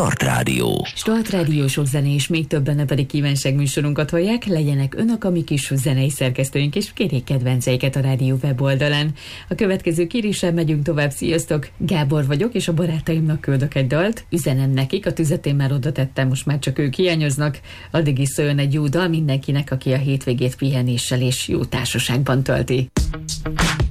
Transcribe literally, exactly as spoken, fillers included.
Start Rádió. Start Rádió, sok zene, és még többen pedig kívánság műsorunkat hallják. Legyenek önök a mi kis zenei szerkesztőink, és kérjék kedvenceiket a rádió weboldalán. A következő kéréssel megyünk tovább. Sziasztok! Gábor vagyok, és a barátaimnak küldök egy dalt. Üzenem nekik, a tüzet én már oda tettem, most már csak ők hiányoznak. Addig is szóljon egy jó dal mindenkinek, aki a hétvégét pihenéssel és jó társaságban tölti.